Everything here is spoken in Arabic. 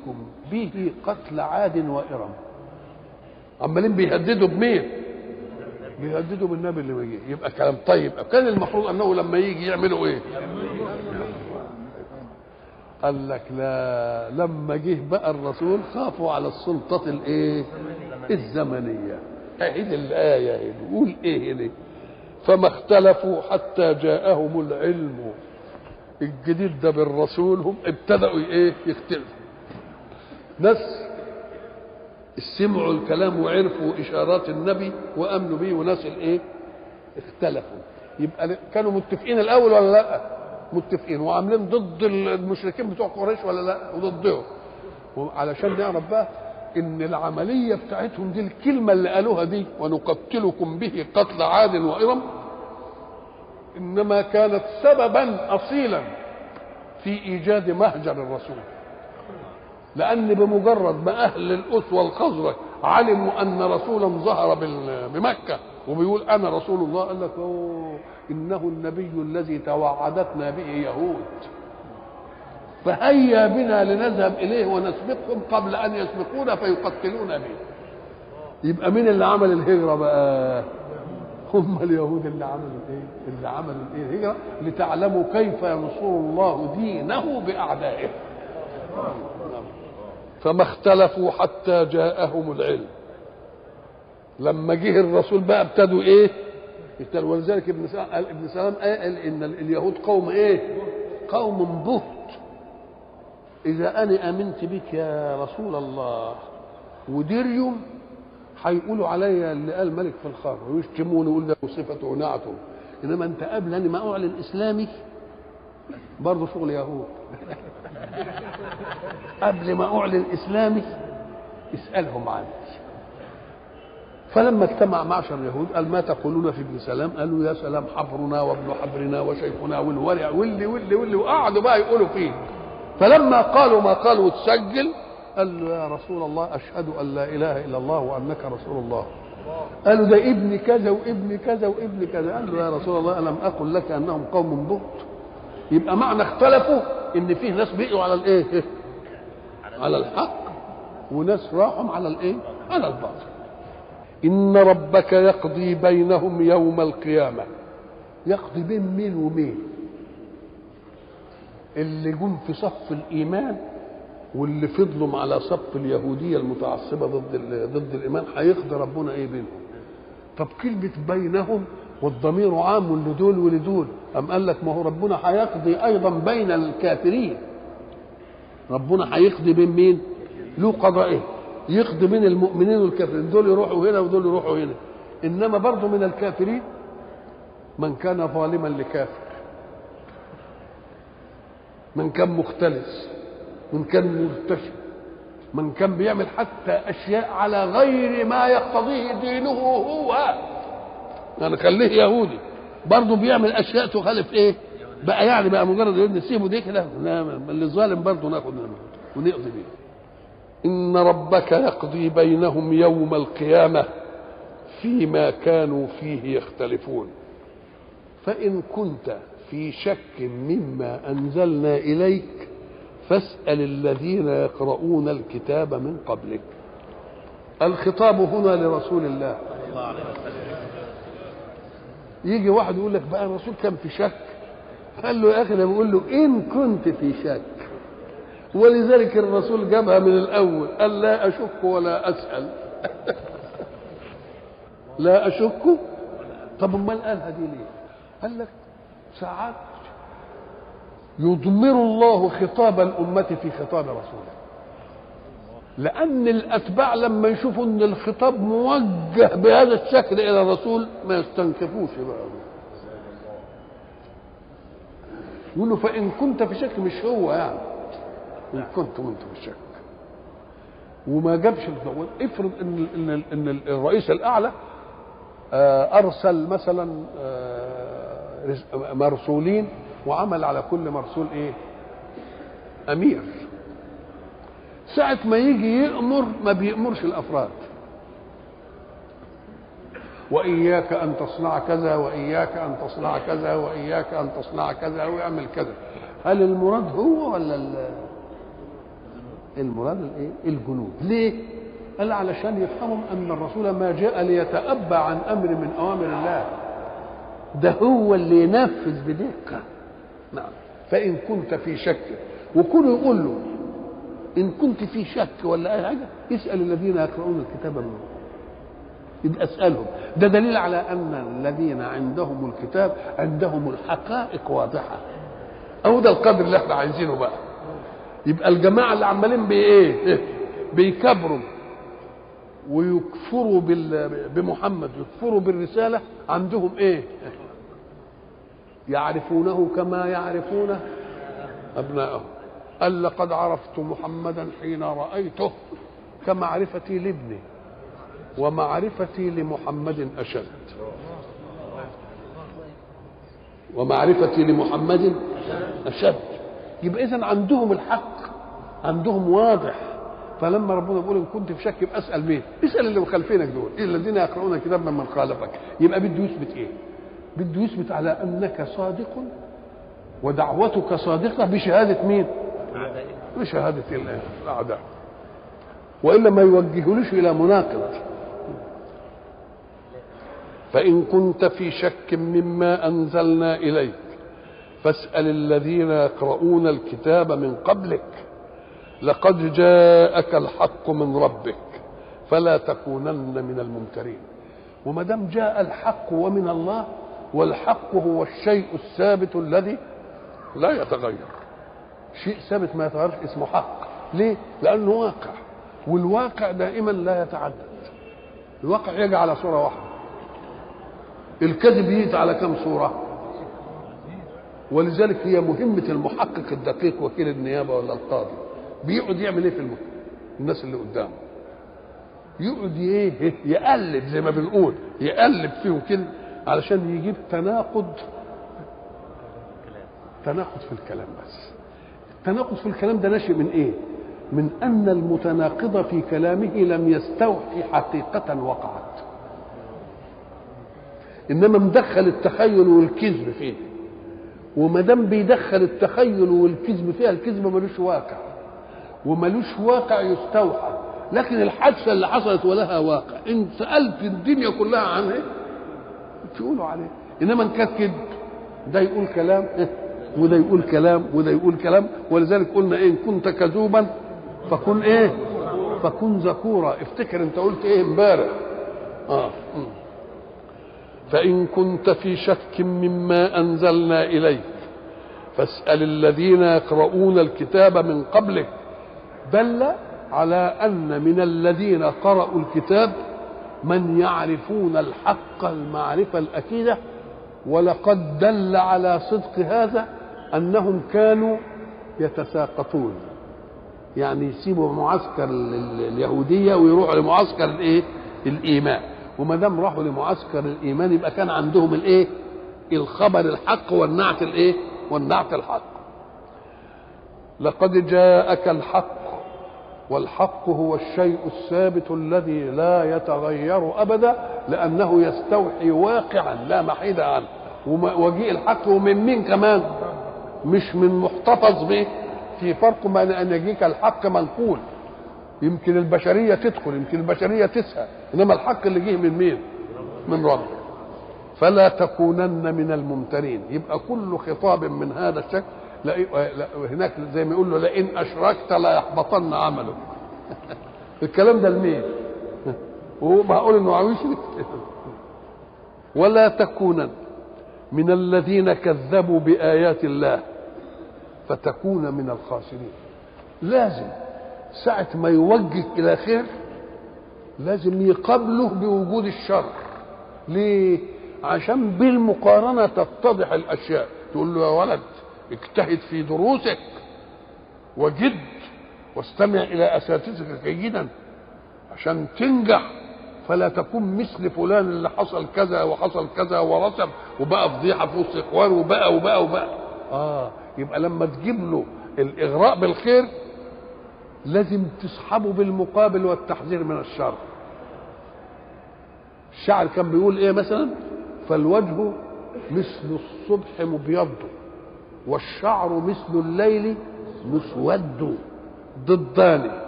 نقتلكم به قتل عاد وإرم. عمالين بيهددوا بمين؟ بيهددوا بالنبي اللي بيجي. يبقى كلام طيب. كان المفروض انه لما يجي يعملوا ايه؟ قال لك لا، لما جه بقى الرسول خافوا على السلطة الايه؟ الزمنية. اهي الآية بيقول ايه هنا؟ فما اختلفوا حتى جاءهم العلم الجديد ده بالرسول. هم ابتدأوا ايه؟ يختلفوا. ناس سمعوا الكلام وعرفوا اشارات النبي وامنوا به، وناس الايه؟ اختلفوا. يبقى كانوا متفقين الاول ولا لا؟ متفقين وعاملين ضد المشركين بتوع قريش ولا لا؟ وضدهم. علشان نعرف بقى ان العمليه بتاعتهم دي، الكلمه اللي قالوها دي ونقتلكم به قتل عاد وإرم، انما كانت سببا اصيلا في ايجاد مهجر الرسول. لان بمجرد ما اهل الاس والخزرج علموا ان رسولا ظهر بمكه وبيقول انا رسول الله، قال لك اوه انه النبي الذي توعدتنا به يهود، فهيا بنا لنذهب اليه ونسبقهم قبل ان يسبقونا فيقتلونا به. يبقى مين اللي عمل الهجره بقى؟ هم اليهود اللي عملوا ايه؟ اللي عملوا ايه؟ الهجره لتعلموا كيف ينصر الله دينه باعدائه. فما اختلفوا حتى جاءهم العلم. لما جه الرسول بقى ابتدوا ايه؟ ولذلك ابن سلام قال ان اليهود قوم ايه؟ قوم بهت. اذا انا امنت بك يا رسول الله وديريوم هيقولوا عليا اللي قال ملك في الخار ويشتموني ويقول ده صفته ونعته، انما انت قبل اني ما اعلن اسلامي برضه شغل يهود. قبل ما اعلن اسلامي اسالهم عني. فلما اجتمع معشر اليهود قال ما تقولون في ابن سلام؟ قالوا يا سلام حبرنا وابن حبرنا وشيخنا والورع واللي وقعدوا بقى يقولوا فيه. فلما قالوا ما قالوا وتسجل قال له يا رسول الله اشهد ان لا اله الا الله وانك رسول الله. قالوا ده ابن كذا وابن كذا وابن كذا. قال له يا رسول الله الم اقل لك انهم قوم بهت؟ يبقى معنى اختلفوا ان فيه ناس بقوا على الايه؟ على الحق، وناس راحوا على الايه؟ على الباطل. ان ربك يقضي بينهم يوم القيامه. يقضي بين مين ومين؟ اللي جم في صف الايمان واللي فضلوا على صف اليهوديه المتعصبه ضد الايمان، هيقضي ربنا ايه بينهم؟ طب كلمه بينهم والضمير عام لدول ولدول، أم قال لك ما هو ربنا هيقضي أيضا بين الكافرين. ربنا هيقضي بين مين؟ له قضائه يقضي بين المؤمنين والكافرين، دول يروحوا هنا ودول يروحوا هنا. إنما برضه من الكافرين من كان ظالما لكافر، من كان مختلس، من كان مرتشي، من كان بيعمل حتى أشياء على غير ما يقتضيه دينه هو. يعني خليه يهودي برضه بيعمل اشياء تخالف ايه؟ بقى يعني بقى مجرد يقول نسيبه دي كده؟ لا، اللي ظالم برضه ناخد منه ونقضي بيه. ان ربك يقضي بينهم يوم القيامه فيما كانوا فيه يختلفون. فان كنت في شك مما انزلنا اليك فاسال الذين يقرؤون الكتاب من قبلك. الخطاب هنا لرسول الله صلى الله عليه وسلم. يجي واحد يقول لك بقى الرسول كان في شك. قال له يا اخي انا بقول له ان كنت في شك، ولذلك الرسول جابها من الاول قال لا اشك ولا اسال. لا اشك. طب امال قالها دي ليه؟ قال لك ساعات يضمر الله خطاب الامه في خطاب رسوله، لأن الأتباع لما يشوفوا أن الخطاب موجه بهذا الشكل إلى الرسول ما يستنكفوش بقى. يقولوا فإن كنت في شك، مش هو يعني إن كنت وأنت في شك. وما جابش الضوء. افرض إن الرئيس الأعلى أرسل مثلا مرسولين وعمل على كل مرسول إيه؟ أمير. ساعة ما يجي يأمر ما بيأمرش الأفراد، وإياك أن تصنع كذا وإياك أن تصنع كذا وإياك أن تصنع كذا ويعمل كذا. هل المراد هو ولا المراد الايه؟ الجنود. ليه؟ قال علشان يفهموا ان الرسول ما جاء ليتأبى عن امر من اوامر الله، ده هو اللي ينفذ بدقه. نعم. فان كنت في شك، وكله يقول له ان كنت في شك ولا اي حاجه اسال الذين يقرؤون الكتاب منهم، يبقى اسالهم. ده دليل على ان الذين عندهم الكتاب عندهم الحقائق واضحه، او ده القدر اللي احنا عايزينه بقى. يبقى الجماعه اللي عمالين بايه؟ بيكبروا ويكفروا بمحمد، يكفروا بالرساله، عندهم ايه؟ يعرفونه كما يعرفون ابنائهم. قال لقد عرفت محمدا حين رايته كمعرفتي لابني ومعرفتي لمحمد اشد. ومعرفتي لمحمد اشد. يبقى اذا عندهم الحق، عندهم واضح. فلما ربنا بيقول ان كنت في شك يبقى اسال مين؟ اسال اللي مخالفينك دول، الذين يقرؤون الكتاب ممن خالفك. يبقى بده يثبت ايه؟ بده يثبت على انك صادق ودعوتك صادقه بشهاده مين؟ بشهاده الاعداء، والا ما يوجهولوش الى مناقض. فان كنت في شك مما انزلنا اليك فاسال الذين يقرؤون الكتاب من قبلك لقد جاءك الحق من ربك فلا تكونن من الممترين. وما دام جاء الحق ومن الله، والحق هو الشيء الثابت الذي لا يتغير، شيء ثابت ما يتغيرش اسمه حق. ليه؟ لانه واقع، والواقع دائما لا يتعدد. الواقع يجي على صوره واحده، الكذب يجي على كم صوره؟ ولذلك هي مهمه المحقق الدقيق وكيل النيابه ولا القاضي، بيقعد يعمل ايه في الناس اللي قدامه؟ يقعد ايه؟ يقلب زي ما بنقول، يقلب فيهم كده علشان يجيب تناقض في الكلام. بس التناقض في الكلام ده ناشئ من ايه؟ من ان المتناقض في كلامه لم يستوحي حقيقة وقعت، انما مدخل التخيل والكذب فيه. وما دام بيدخل التخيل والكذب فيها، الكذب ملوش واقع، وملوش واقع يستوحى. لكن الحادثه اللي حصلت ولها واقع، ان سالت الدنيا كلها عنها تقولوا عليه. انما ان كان كذب، ده يقول كلام وده يقول كلام وده يقول كلام. ولذلك قلنا إيه؟ ان كنت كذوبا فكن ايه؟ فكن ذكورا. افتكر انت قلت ايه امبارح. فان كنت في شك مما انزلنا اليك فاسال الذين يقرؤون الكتاب من قبلك. دل على ان من الذين قرأوا الكتاب من يعرفون الحق المعرفة الأكيدة. ولقد دل على صدق هذا أنهم كانوا يتساقطون، يعني يسيبوا معسكر اليهودية ويروحوا لمعسكر الايه؟ الإيمان. وما دام راحوا لمعسكر الإيمان يبقى كان عندهم الايه؟ الخبر الحق والنعت الايه؟ والنعت الحق. لقد جاءك الحق، والحق هو الشيء الثابت الذي لا يتغير أبدا، لأنه يستوحي واقعا لا محيد عنه. وجيء الحق ومن مين كمان؟ مش من محتفظ به. في فرق بين أن يجيك الحق منقول، يمكن البشرية تدخل، يمكن البشرية تسهى، إنما الحق اللي جه من مين؟ من ربك. فلا تكونن من الممترين. يبقى كل خطاب من هذا الشكل هناك زي ما يقول له لئن اشركت لا يحبطن عملك. الكلام ده لمين؟ وهو معقول انه عاوز يشرك؟ ولا تكونن من الذين كذبوا بايات الله فتكون من الخاسرين. لازم ساعة ما يوجه الى خير لازم يقابله بوجود الشر. ليه؟ عشان بالمقارنة تتضح الاشياء. تقول له يا ولد اجتهد في دروسك وجد واستمع الى اساتذتك جيدا عشان تنجح، فلا تكون مثل فلان اللي حصل كذا وحصل كذا ورسم وبقى فضيحه في وسط اخوانه وبقى. يبقى لما تجيب له الاغراء بالخير لازم تصحبه بالمقابل والتحذير من الشر. الشاعر كان بيقول ايه مثلا؟ فالوجه مثل الصبح مبيض والشعر مثل الليل مسود. ضدان